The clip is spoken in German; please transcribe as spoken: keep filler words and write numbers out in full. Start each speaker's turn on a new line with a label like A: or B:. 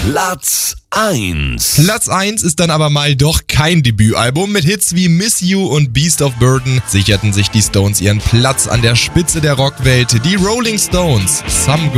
A: Platz eins.
B: Platz eins ist dann aber mal doch kein Debütalbum. Mit Hits wie Miss You und Beast of Burden sicherten sich die Stones ihren Platz an der Spitze der Rockwelt. Die Rolling Stones, Some